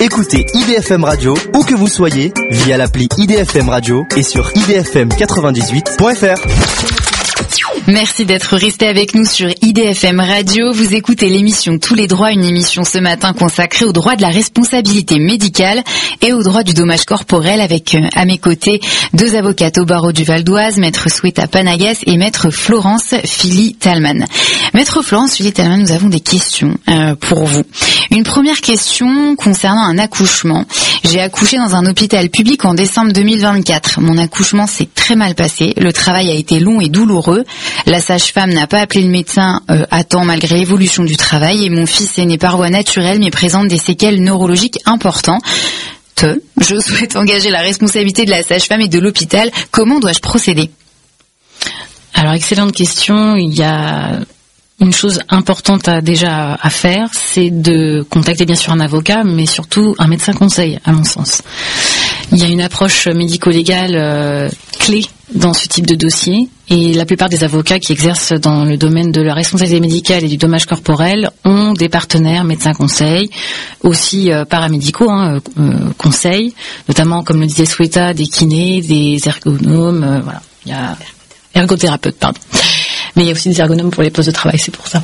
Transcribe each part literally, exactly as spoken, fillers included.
Écoutez I D F M Radio où que vous soyez via l'appli I D F M Radio et sur i d f m quatre-vingt-dix-huit point f r. Merci d'être resté avec nous sur I D F M Radio. Vous écoutez l'émission Tous les droits, une émission ce matin consacrée aux droits de la responsabilité médicale et aux droits du dommage corporel avec euh, à mes côtés deux avocates au barreau du Val d'Oise, maître Sweta Panagas et maître Florence Philly-Talman. Maître Florence Philly-Talman, nous avons des questions euh, pour vous. Une première question concernant un accouchement. J'ai accouché dans un hôpital public en décembre deux mille vingt-quatre. Mon accouchement s'est très mal passé. Le travail a été long et douloureux. La sage-femme n'a pas appelé le médecin euh, à temps malgré l'évolution du travail et mon fils est né par voie naturelle mais présente des séquelles neurologiques importantes. Je souhaite engager la responsabilité de la sage-femme et de l'hôpital. Comment dois-je procéder ? Alors, excellente question. Il y a une chose importante à déjà à faire, c'est de contacter bien sûr un avocat, mais surtout un médecin conseil, à mon sens. Il y a une approche médico-légale euh, clé dans ce type de dossier et la plupart des avocats qui exercent dans le domaine de la responsabilité médicale et du dommage corporel ont des partenaires médecins conseils, aussi euh, paramédicaux hein, euh, conseils, notamment comme le disait Sweta, des kinés, des ergonomes, euh, voilà, il y a ergothérapeutes, pardon. Mais il y a aussi des ergonomes pour les postes de travail, c'est pour ça.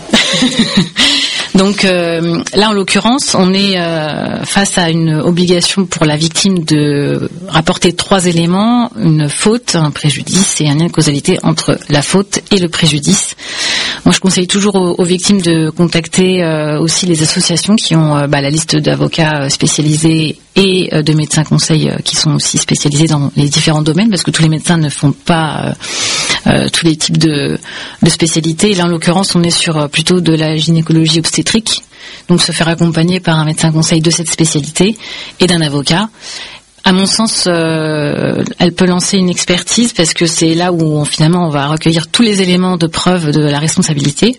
Donc euh, là, en l'occurrence, on est euh, face à une obligation pour la victime de rapporter trois éléments, une faute, un préjudice et un lien de causalité entre la faute et le préjudice. Moi, je conseille toujours aux, aux victimes de contacter euh, aussi les associations qui ont euh, bah, la liste d'avocats spécialisés et euh, de médecins conseils euh, qui sont aussi spécialisés dans les différents domaines, parce que tous les médecins ne font pas euh, euh, tous les types de, de spécialités. Et là, en l'occurrence, on est sur euh, plutôt de la gynécologie obstétrique, donc se faire accompagner par un médecin conseil de cette spécialité et d'un avocat. À mon sens, euh, elle peut lancer une expertise parce que c'est là où on, finalement on va recueillir tous les éléments de preuve de la responsabilité.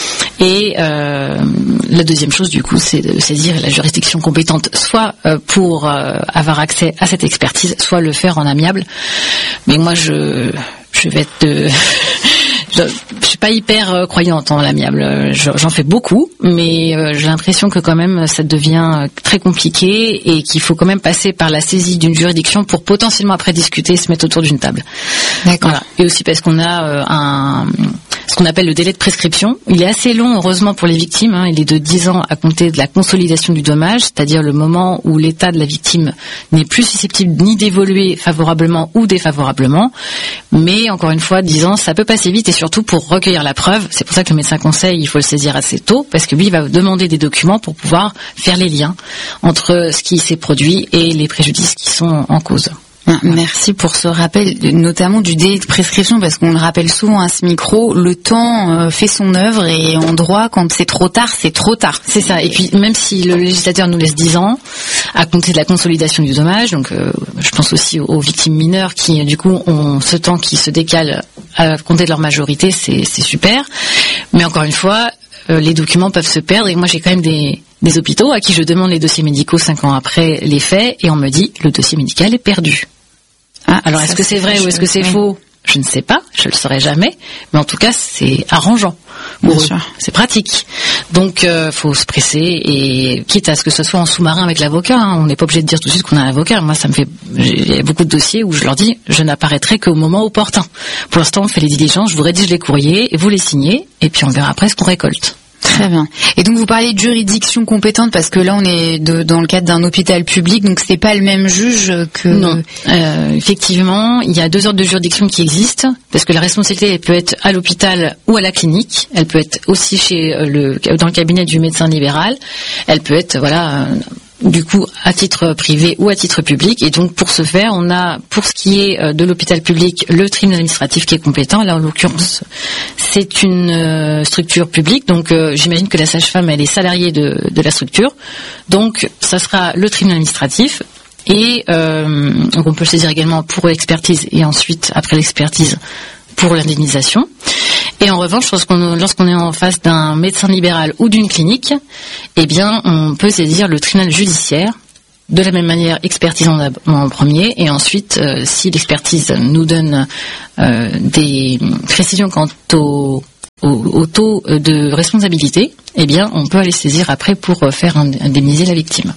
Et euh, la deuxième chose, du coup, c'est de saisir la juridiction compétente, soit euh, pour euh, avoir accès à cette expertise, soit le faire en amiable. Mais moi, je, je vais être de... Je, je suis pas hyper euh, croyante en l'amiable. Je, j'en fais beaucoup, mais euh, j'ai l'impression que quand même ça devient très compliqué et qu'il faut quand même passer par la saisie d'une juridiction pour potentiellement après discuter et se mettre autour d'une table. D'accord. Voilà. Et aussi parce qu'on a euh, un ce qu'on appelle le délai de prescription. Il est assez long, heureusement pour les victimes. Hein. Il est de dix ans à compter de la consolidation du dommage, c'est-à-dire le moment où l'état de la victime n'est plus susceptible ni d'évoluer favorablement ou défavorablement. Mais encore une fois, dix ans, ça peut passer vite et surtout pour recueillir la preuve. C'est pour ça que le médecin conseil, il faut le saisir assez tôt parce que lui, il va demander des documents pour pouvoir faire les liens entre ce qui s'est produit et les préjudices qui sont en cause. Merci pour ce rappel, notamment du délai de prescription, parce qu'on le rappelle souvent à ce micro, le temps euh, fait son œuvre et en droit, quand c'est trop tard, c'est trop tard. C'est ça. Et puis, même si le législateur nous laisse dix ans à compter de la consolidation du dommage, donc euh, je pense aussi aux, aux victimes mineures qui, du coup, ont ce temps qui se décale à compter de leur majorité, c'est, c'est super. Mais encore une fois, euh, les documents peuvent se perdre et moi, j'ai quand même des... des hôpitaux à qui je demande les dossiers médicaux cinq ans après les faits et on me dit le dossier médical est perdu. Ah, alors est-ce que c'est vrai ou est-ce que c'est faux ? Je ne sais pas, je le saurai jamais, mais en tout cas c'est arrangeant pour eux, c'est pratique. Donc euh, faut se presser et quitte à ce que ce soit en sous-marin avec l'avocat, hein, on n'est pas obligé de dire tout de suite qu'on a un avocat. Moi ça me fait, il y a beaucoup de dossiers où je leur dis je n'apparaîtrai qu'au moment opportun. Pour l'instant on fait les diligences, je vous rédige les courriers et vous les signez et puis on verra après ce qu'on récolte. Très bien. Et donc vous parlez de juridiction compétente parce que là on est de, dans le cadre d'un hôpital public, donc c'est pas le même juge que... Non, euh, effectivement, il y a deux ordres de juridiction qui existent parce que la responsabilité elle peut être à l'hôpital ou à la clinique, elle peut être aussi chez le dans le cabinet du médecin libéral, elle peut être voilà du coup à titre privé ou à titre public et donc pour ce faire on a pour ce qui est de l'hôpital public le tribunal administratif qui est compétent. Là en l'occurrence c'est une euh, structure publique donc euh, j'imagine que la sage-femme elle est salariée de, de la structure donc ça sera le tribunal administratif et euh, donc on peut le saisir également pour l'expertise et ensuite après l'expertise pour l'indemnisation. Et en revanche, lorsqu'on, lorsqu'on est en face d'un médecin libéral ou d'une clinique, eh bien, on peut saisir le tribunal judiciaire. De la même manière, expertise en, en premier, et ensuite, euh, si l'expertise nous donne euh, des précisions quant au, au, au taux de responsabilité, eh bien, on peut aller saisir après pour faire indemniser la victime.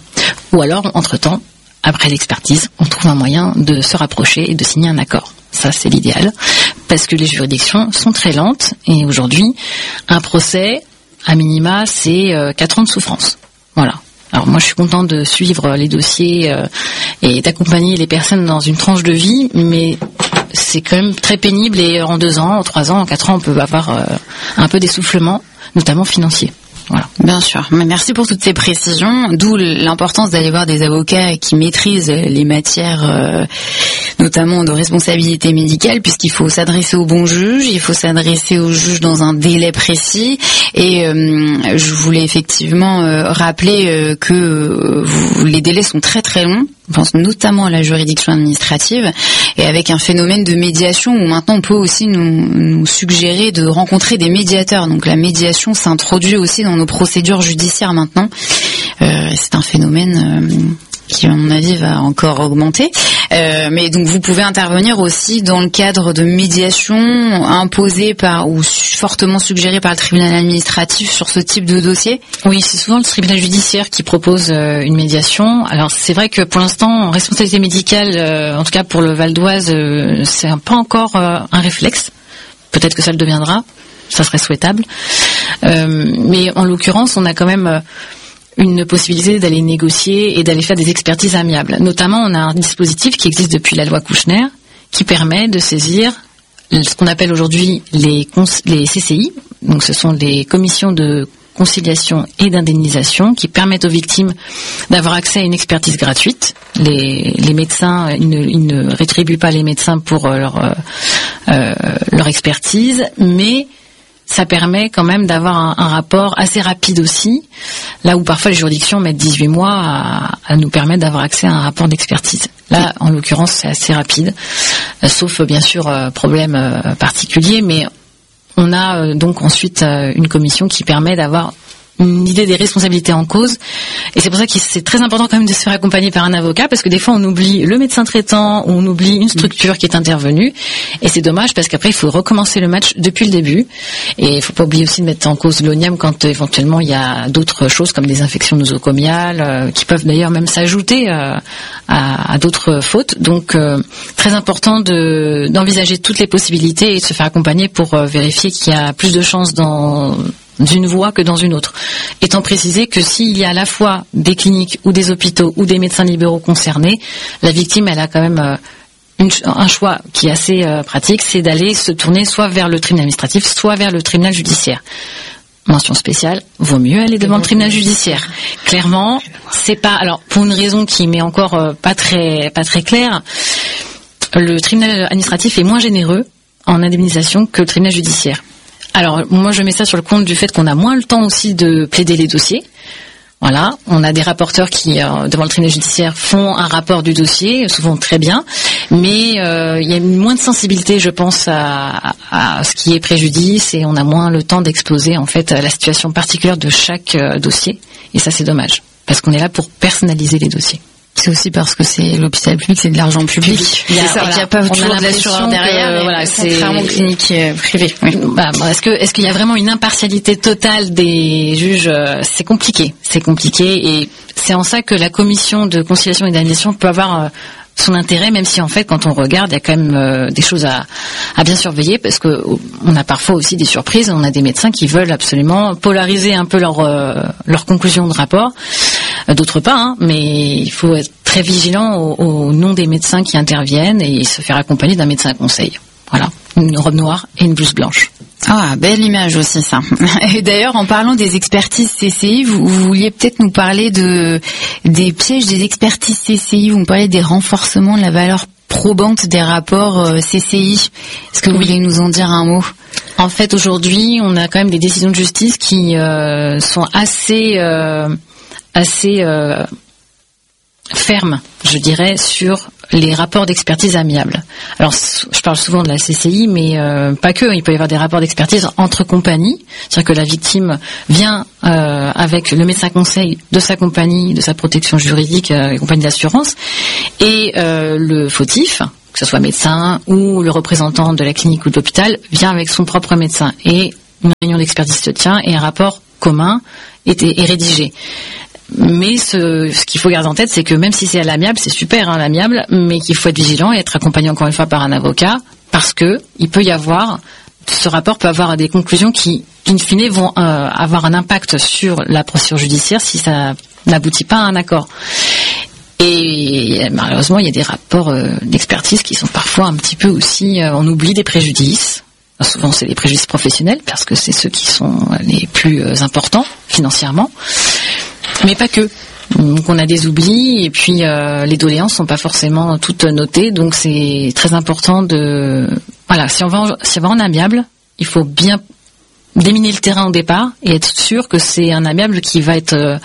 Ou alors, entre-temps, après l'expertise, on trouve un moyen de se rapprocher et de signer un accord. Ça, c'est l'idéal, parce que les juridictions sont très lentes, et aujourd'hui, un procès, à minima, c'est euh, quatre ans de souffrance. Voilà. Alors moi, je suis contente de suivre les dossiers euh, et d'accompagner les personnes dans une tranche de vie, mais c'est quand même très pénible, et en deux ans, en trois ans, en quatre ans, on peut avoir euh, un peu d'essoufflement, notamment financier. Voilà. Bien sûr. Merci pour toutes ces précisions. D'où l'importance d'aller voir des avocats qui maîtrisent les matières, euh, notamment de responsabilité médicale, puisqu'il faut s'adresser au bon juge, il faut s'adresser au juge dans un délai précis. Et euh, je voulais effectivement euh, rappeler euh, que euh, vous, les délais sont très très longs. Je pense notamment à la juridiction administrative, et avec un phénomène de médiation où maintenant on peut aussi nous, nous suggérer de rencontrer des médiateurs. Donc la médiation s'introduit aussi dans nos procédures judiciaires maintenant. Euh, c'est un phénomène euh, qui, à mon avis, va encore augmenter. Euh, mais donc vous pouvez intervenir aussi dans le cadre de médiation imposée par ou fortement suggérée par le tribunal administratif sur ce type de dossier. Oui, c'est souvent le tribunal judiciaire qui propose euh, une médiation. Alors c'est vrai que pour l'instant, en responsabilité médicale, euh, en tout cas pour le Val d'Oise, euh, c'est pas encore euh, un réflexe. Peut-être que ça le deviendra, ça serait souhaitable. Euh, mais en l'occurrence, on a quand même euh, une possibilité d'aller négocier et d'aller faire des expertises amiables. Notamment, on a un dispositif qui existe depuis la loi Kouchner qui permet de saisir ce qu'on appelle aujourd'hui les, cons- les C C I. Donc, ce sont les commissions de conciliation et d'indemnisation qui permettent aux victimes d'avoir accès à une expertise gratuite. Les, les médecins, ils ne, ils ne rétribuent pas les médecins pour leur, euh, leur expertise, mais ça permet quand même d'avoir un, un rapport assez rapide aussi, là où parfois les juridictions mettent dix-huit mois à, à nous permettre d'avoir accès à un rapport d'expertise. Là, en l'occurrence, c'est assez rapide, euh, sauf bien sûr euh, problème euh, particulier, mais on a euh, donc ensuite euh, une commission qui permet d'avoir une idée des responsabilités en cause, et c'est pour ça que c'est très important quand même de se faire accompagner par un avocat, parce que des fois on oublie le médecin traitant, ou on oublie une structure qui est intervenue, et c'est dommage parce qu'après il faut recommencer le match depuis le début, et il faut pas oublier aussi de mettre en cause l'O N I A M quand euh, éventuellement il y a d'autres choses comme des infections nosocomiales, euh, qui peuvent d'ailleurs même s'ajouter euh, à, à d'autres fautes, donc euh, très important de, d'envisager toutes les possibilités et de se faire accompagner pour euh, vérifier qu'il y a plus de chances dans d'une voie que dans une autre. Étant précisé que s'il y a à la fois des cliniques ou des hôpitaux ou des médecins libéraux concernés, la victime, elle a quand même euh, une, un choix qui est assez euh, pratique, c'est d'aller se tourner soit vers le tribunal administratif, soit vers le tribunal judiciaire. Mention spéciale, vaut mieux aller devant le tribunal judiciaire. Clairement, c'est pas, alors pour une raison qui m'est encore euh, pas très pas très claire, le tribunal administratif est moins généreux en indemnisation que le tribunal judiciaire. Alors, moi, je mets ça sur le compte du fait qu'on a moins le temps aussi de plaider les dossiers. Voilà, on a des rapporteurs qui, euh, devant le tribunal judiciaire, font un rapport du dossier, souvent très bien, mais euh, il y a moins de sensibilité, je pense, à, à ce qui est préjudice, et on a moins le temps d'exposer, en fait, la situation particulière de chaque euh, dossier, et ça, c'est dommage, parce qu'on est là pour personnaliser les dossiers. C'est aussi parce que c'est l'hôpital public, c'est de l'argent public. Il y a, ça, voilà, il y a pas toujours de l'assureur derrière. Que, voilà, c'est contrairement aux cliniques euh, privées. Oui. Bah, est-ce que est-ce qu'il y a vraiment une impartialité totale des juges? C'est compliqué, c'est compliqué, et c'est en ça que la commission de conciliation et d'indemnisation peut avoir euh, son intérêt, même si en fait quand on regarde, il y a quand même euh, des choses à, à bien surveiller, parce que on a parfois aussi des surprises. On a des médecins qui veulent absolument polariser un peu leur euh, leur conclusion de rapport, euh, d'autres pas, hein, mais il faut être très vigilant au, au nom des médecins qui interviennent et se faire accompagner d'un médecin conseil. Voilà, une robe noire et une blouse blanche. Ah, belle image aussi, ça. Et d'ailleurs, en parlant des expertises C C I, vous, vous vouliez peut-être nous parler de des pièges des expertises C C I. Vous me parlez des renforcements de la valeur probante des rapports euh, C C I. Est-ce que vous oui. voulez nous en dire un mot? En fait, aujourd'hui, on a quand même des décisions de justice qui euh, sont assez euh, assez euh, fermes, je dirais, sur les rapports d'expertise amiables. Alors, je parle souvent de la C C I, mais euh, pas que. Il peut y avoir des rapports d'expertise entre compagnies, c'est-à-dire que la victime vient euh, avec le médecin conseil de sa compagnie, de sa protection juridique, euh, compagnie d'assurance, et euh, le fautif, que ce soit médecin ou le représentant de la clinique ou de l'hôpital, vient avec son propre médecin. Et une réunion d'expertise se tient et un rapport commun est, est rédigé. Mais ce, ce qu'il faut garder en tête, c'est que même si c'est à l'amiable, c'est super, hein, l'amiable, mais qu'il faut être vigilant et être accompagné encore une fois par un avocat, parce que il peut y avoir, ce rapport peut avoir des conclusions qui, in fine, vont euh, avoir un impact sur la procédure judiciaire si ça n'aboutit pas à un accord. Et malheureusement, il y a des rapports euh, d'expertise qui sont parfois un petit peu aussi, euh, on oublie des préjudices. Souvent, c'est les préjudices professionnels, parce que c'est ceux qui sont les plus euh, importants financièrement, mais pas que. Donc, on a des oublis, et puis euh, les doléances sont pas forcément toutes notées, donc c'est très important de, voilà, si on va en, si on va en amiable, il faut bien déminer le terrain au départ et être sûr que c'est un amiable qui va être euh,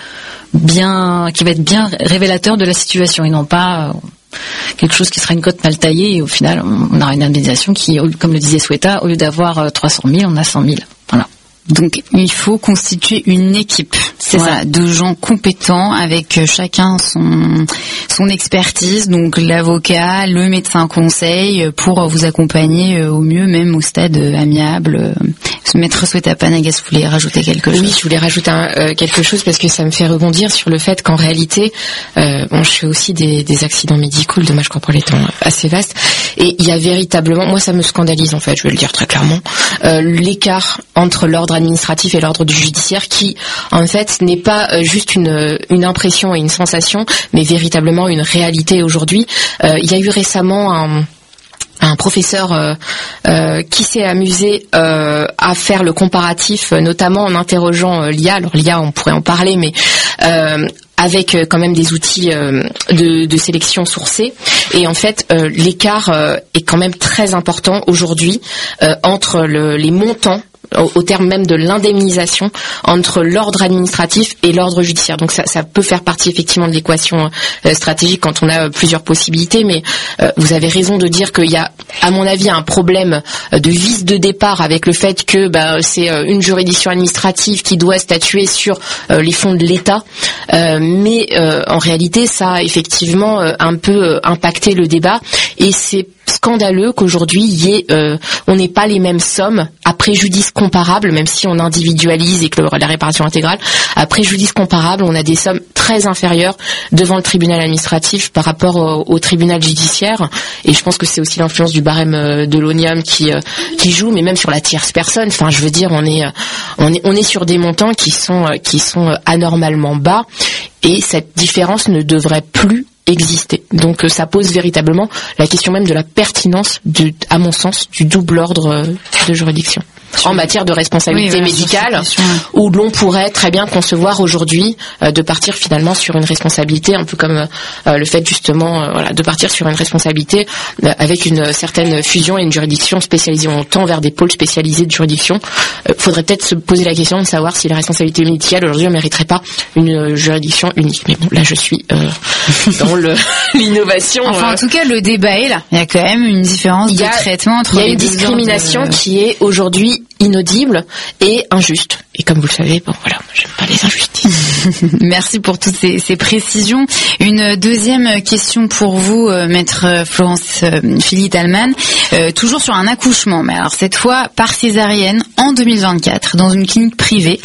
bien, qui va être bien révélateur de la situation, et non pas euh, quelque chose qui sera une cote mal taillée, et au final on aura une indemnisation qui, comme le disait Sweta, au lieu d'avoir trois cent mille, on a cent mille. Voilà. Donc il faut constituer une équipe, c'est ouais. ça, de gens compétents avec chacun son son expertise, donc l'avocat, le médecin conseil, pour vous accompagner au mieux, même au stade amiable. Maître Sweta Panagas, vous voulez rajouter quelque chose? Oui, je voulais rajouter un, euh, quelque chose parce que ça me fait rebondir sur le fait qu'en réalité, euh, bon, je fais aussi des, des accidents médicaux, le dommage corporel étant assez vaste, et il y a véritablement, moi ça me scandalise en fait, je vais le dire très clairement, euh, l'écart entre l'ordre administratif et l'ordre du judiciaire qui, en fait, n'est pas euh, juste une, une impression et une sensation, mais véritablement une réalité aujourd'hui. Euh, il y a eu récemment un... un professeur euh, euh, qui s'est amusé euh, à faire le comparatif, notamment en interrogeant euh, l'I A. Alors l'I A, on pourrait en parler, mais euh, avec euh, quand même des outils euh, de, de sélection sourcée. Et en fait, euh, l'écart euh, est quand même très important aujourd'hui euh, entre le, les montants, au, au terme même de l'indemnisation, entre l'ordre administratif et l'ordre judiciaire. Donc ça, ça peut faire partie effectivement de l'équation euh, stratégique quand on a euh, plusieurs possibilités, mais euh, vous avez raison de dire qu'il y a, à mon avis, un problème euh, de vice de départ avec le fait que bah, c'est euh, une juridiction administrative qui doit statuer sur euh, les fonds de l'État, euh, mais euh, en réalité ça a effectivement euh, un peu euh, impacté le débat, et c'est scandaleux qu'aujourd'hui y ait, euh, on n'ait pas les mêmes sommes à préjudice comparable, même si on individualise et que le, la réparation intégrale, à préjudice comparable, on a des sommes très inférieures devant le tribunal administratif par rapport au, au tribunal judiciaire. Et je pense que c'est aussi l'influence du barème de l'O N I A M qui euh, qui joue, mais même sur la tierce personne. Enfin, je veux dire, on est on est on est sur des montants qui sont qui sont anormalement bas, et cette différence ne devrait plus exister. Donc euh, ça pose véritablement la question même de la pertinence, de, à mon sens, du double ordre euh, de juridiction en matière de responsabilité oui, voilà, médicale, où l'on pourrait très bien concevoir aujourd'hui euh, de partir finalement sur une responsabilité, un peu comme euh, le fait justement euh, voilà, de partir sur une responsabilité euh, avec une certaine fusion et une juridiction spécialisée. On tend vers des pôles spécialisés de juridiction. Il euh, faudrait peut-être se poser la question de savoir si la responsabilité médicale aujourd'hui ne mériterait pas une euh, juridiction unique. Mais bon, là je suis euh, dans le, l'innovation. Enfin, en tout cas, le débat est là. Il y a quand même une différence de traitement entre les deux. Il y a une discrimination de... qui est aujourd'hui inaudible et injuste. Et comme vous le savez, bon voilà, j'aime pas les injustices. Merci pour toutes ces, ces précisions. Une deuxième question pour vous, euh, maître Florence euh, Philly-Thalmann, euh, toujours sur un accouchement, mais alors cette fois par césarienne en deux mille vingt-quatre dans une clinique privée.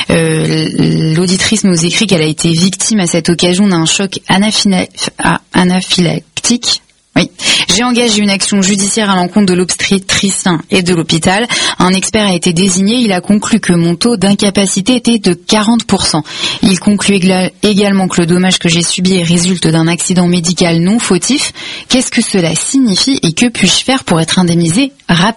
Euh, l'auditrice nous écrit qu'elle a été victime à cette occasion d'un choc anaphila- anaphylactique. Oui. J'ai engagé une action judiciaire à l'encontre de l'obstétricien et de l'hôpital. Un expert a été désigné. Il a conclu que mon taux d'incapacité était de quarante pour cent. Il conclut également que le dommage que j'ai subi résulte d'un accident médical non fautif. Qu'est-ce que cela signifie et que puis-je faire pour être indemnisé rapidement ?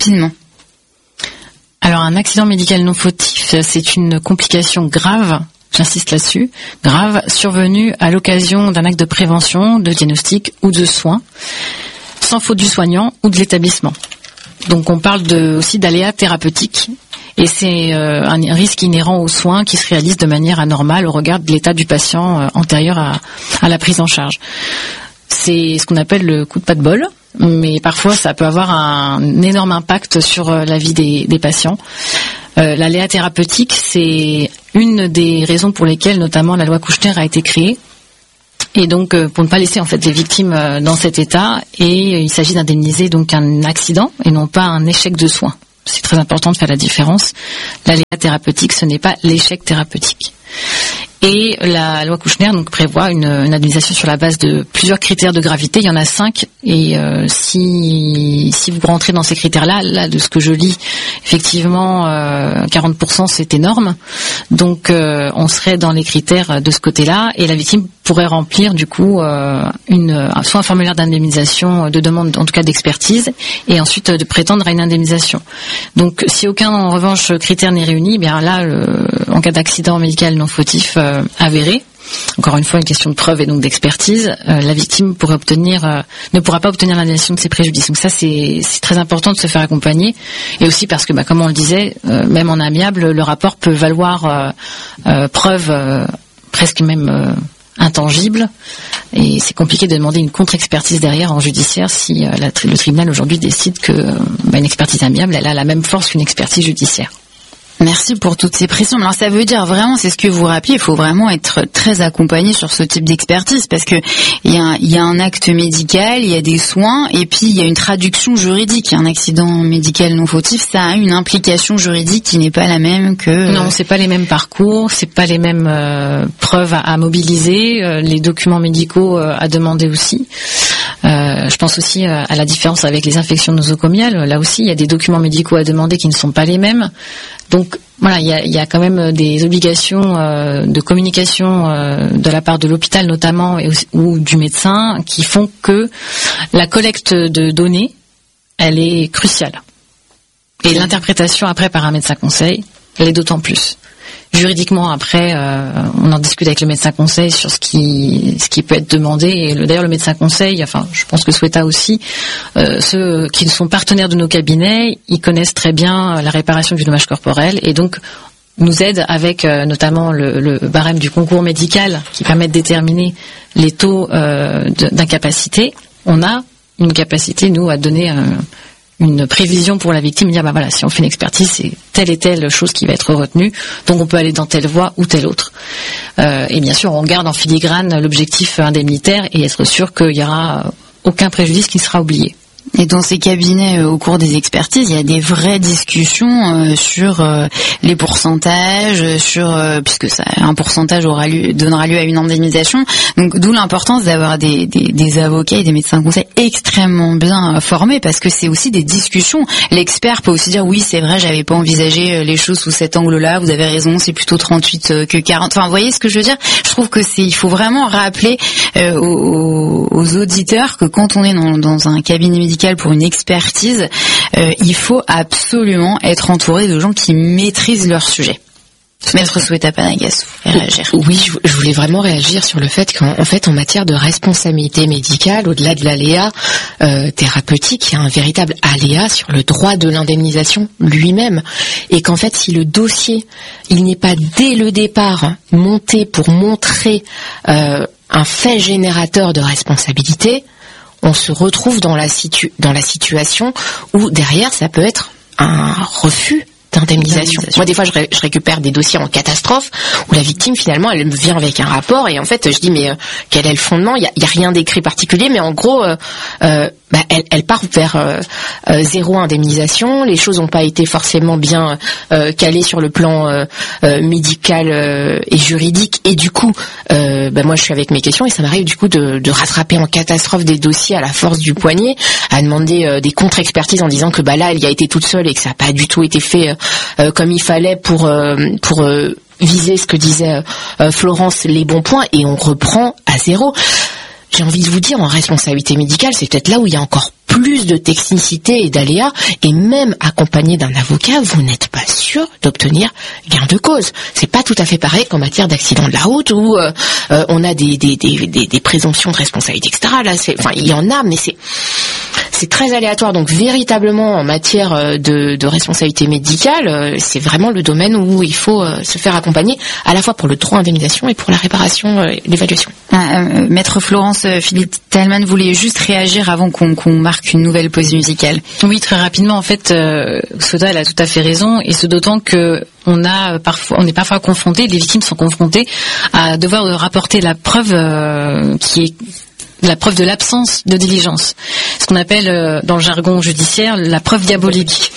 Alors, un accident médical non fautif, c'est une complication grave, j'insiste là-dessus, grave, survenue à l'occasion d'un acte de prévention, de diagnostic ou de soins, sans faute du soignant ou de l'établissement. Donc on parle de, aussi d'aléas thérapeutiques, et c'est euh, un risque inhérent aux soins qui se réalisent de manière anormale au regard de l'état du patient euh, antérieur à, à la prise en charge. C'est ce qu'on appelle le coup de pas de bol, mais parfois ça peut avoir un énorme impact sur la vie des, des patients. Euh, l'aléa thérapeutique, c'est une des raisons pour lesquelles notamment la loi Kouchner a été créée. Et donc euh, pour ne pas laisser en fait les victimes euh, dans cet état, et euh, il s'agit d'indemniser donc un accident et non pas un échec de soins. C'est très important de faire la différence. L'aléa thérapeutique, ce n'est pas l'échec thérapeutique. Et la loi Kouchner donc prévoit une, une indemnisation sur la base de plusieurs critères de gravité. Il y en a cinq. Et euh, si si vous rentrez dans ces critères-là, là de ce que je lis, effectivement, euh, quarante pour cent c'est énorme. Donc euh, on serait dans les critères de ce côté-là, et la victime pourrait remplir du coup euh, une soit un formulaire d'indemnisation, de demande en tout cas d'expertise, et ensuite de prétendre à une indemnisation. Donc si aucun en revanche critère n'est réuni, bien là le, en cas d'accident médical non fautif euh, avéré, encore une fois une question de preuve et donc d'expertise, euh, la victime pourrait obtenir euh, ne pourra pas obtenir l'indemnisation de ses préjudices. Donc ça c'est, c'est très important de se faire accompagner, et aussi parce que bah, comme on le disait, euh, même en amiable, le rapport peut valoir euh, euh, preuve euh, presque même euh, intangible, et c'est compliqué de demander une contre-expertise derrière en judiciaire si euh, la, le tribunal aujourd'hui décide que euh, bah, une expertise amiable elle a la même force qu'une expertise judiciaire. Merci pour toutes ces précisions. Alors ça veut dire vraiment, c'est ce que vous rappelez, il faut vraiment être très accompagné sur ce type d'expertise, parce que il y a, il y a un acte médical, il y a des soins, et puis il y a une traduction juridique. Un accident médical non fautif, ça a une implication juridique qui n'est pas la même que... Non, c'est pas les mêmes parcours, c'est pas les mêmes euh, preuves à, à mobiliser, euh, les documents médicaux euh, à demander aussi. Euh, je pense aussi euh, à la différence avec les infections nosocomiales. Là aussi, il y a des documents médicaux à demander qui ne sont pas les mêmes. Donc voilà, il y a, il y a quand même des obligations euh, de communication euh, de la part de l'hôpital notamment, et aussi, ou du médecin, qui font que la collecte de données, elle est cruciale. Et l'interprétation après par un médecin conseil, elle est d'autant plus. Juridiquement, après, euh, on en discute avec le médecin conseil sur ce qui ce qui peut être demandé. Et le, d'ailleurs, le médecin conseil, enfin, je pense que Sweta aussi, euh, ceux qui sont partenaires de nos cabinets, ils connaissent très bien la réparation du dommage corporel, et donc nous aident avec euh, notamment le, le barème du concours médical qui permet de déterminer les taux euh, de, d'incapacité. On a une capacité, nous, à donner un une prévision pour la victime, dire bah voilà, si on fait une expertise, c'est telle et telle chose qui va être retenue, donc on peut aller dans telle voie ou telle autre. Euh, et bien sûr, on garde en filigrane l'objectif indemnitaire et être sûr qu'il n'y aura aucun préjudice qui sera oublié. Et dans ces cabinets, euh, au cours des expertises, il y a des vraies discussions euh, sur euh, les pourcentages, sur euh, puisque ça, un pourcentage aura lieu, donnera lieu à une indemnisation. Donc, d'où l'importance d'avoir des, des, des avocats et des médecins conseils extrêmement bien euh, formés, parce que c'est aussi des discussions. L'expert peut aussi dire oui, c'est vrai, j'avais pas envisagé les choses sous cet angle-là. Vous avez raison, c'est plutôt trente-huit que quarante. Enfin, vous voyez ce que je veux dire ? Je trouve que c'est, il faut vraiment rappeler euh, aux, aux auditeurs que quand on est dans, dans un cabinet médical pour une expertise, euh, il faut absolument être entouré de gens qui maîtrisent leur sujet. Maître Sweta Panagas, vous voulez réagir ? Oui, je voulais vraiment réagir sur le fait qu'en en fait, en matière de responsabilité médicale, au-delà de l'aléa euh, thérapeutique, il y a un véritable aléa sur le droit de l'indemnisation lui-même, et qu'en fait, si le dossier, il n'est pas dès le départ monté pour montrer euh, un fait générateur de responsabilité, on se retrouve dans la, situ- dans la situation où derrière ça peut être un refus d'indemnisation. Moi, des fois, je, ré- je récupère des dossiers en catastrophe où la victime, finalement, elle me vient avec un rapport, et en fait, je dis mais euh, quel est le fondement ? Il y a, y a rien d'écrit particulier, mais en gros, euh, euh, bah, elle, elle part vers euh, euh, zéro indemnisation. Les choses n'ont pas été forcément bien euh, calées sur le plan euh, euh, médical euh, et juridique, et du coup, euh, bah, moi, je suis avec mes questions, et ça m'arrive du coup de, de rattraper en catastrophe des dossiers à la force du poignet, à demander euh, des contre-expertises en disant que bah là, elle y a été toute seule et que ça n'a pas du tout été fait euh, Euh, comme il fallait pour euh, pour euh, viser ce que disait euh, Florence, les bons points, et on reprend à zéro. J'ai envie de vous dire, en responsabilité médicale, c'est peut-être là où il y a encore plus de technicité et d'aléas, et même accompagné d'un avocat, vous n'êtes pas sûr d'obtenir gain de cause. C'est pas tout à fait pareil qu'en matière d'accident de la route où euh, euh, on a des des, des des des présomptions de responsabilité, et cetera. Là, c'est, enfin, il y en a, mais c'est c'est très aléatoire. Donc véritablement, en matière de, de responsabilité médicale, c'est vraiment le domaine où il faut se faire accompagner, à la fois pour le droit à indemnisation et pour la réparation et l'évaluation. Ah, euh, Maître Florence Philippe Talman voulait juste réagir avant qu'on, qu'on marque une nouvelle pause musicale. Oui, très rapidement. En fait, euh, Soda, elle a tout à fait raison, et ce d'autant que on a parfois, on est parfois confronté, les victimes sont confrontées à devoir rapporter la preuve euh, qui est la preuve de l'absence de diligence, ce qu'on appelle euh, dans le jargon judiciaire la preuve diabolique.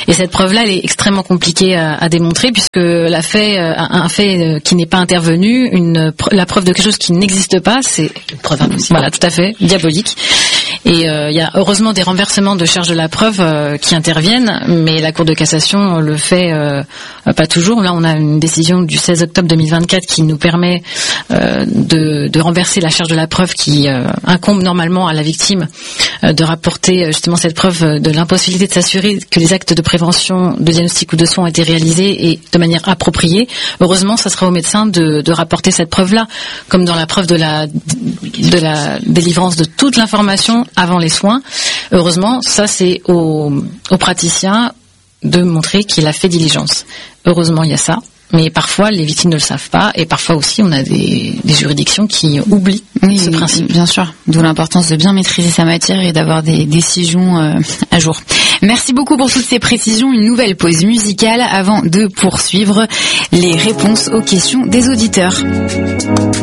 Et cette preuve-là, elle est extrêmement compliquée à, à démontrer puisque la fait, un fait qui n'est pas intervenu, une, la preuve de quelque chose qui n'existe pas, c'est une preuve impossible. Voilà, tout à fait, diabolique. Et il euh, y a heureusement des renversements de charge de la preuve euh, qui interviennent, mais la Cour de cassation le fait euh, pas toujours. Là, on a une décision du seize octobre deux mille vingt-quatre qui nous permet euh, de, de renverser la charge de la preuve qui euh, incombe normalement à la victime euh, de rapporter justement cette preuve de l'impossibilité de s'assurer que les actes de prévention, de diagnostic ou de soins ont été réalisés et de manière appropriée. Heureusement, ça sera au médecin de, de rapporter cette preuve-là, comme dans la preuve de la, de la délivrance de toute l'information avant les soins. Heureusement, ça c'est au, au praticien de montrer qu'il a fait diligence. Heureusement, il y a ça. Mais parfois, les victimes ne le savent pas, et parfois aussi, on a des, des juridictions qui oublient oui, ce principe. Bien sûr, d'où l'importance de bien maîtriser sa matière et d'avoir des décisions euh, à jour. Merci beaucoup pour toutes ces précisions. Une nouvelle pause musicale avant de poursuivre les réponses aux questions des auditeurs.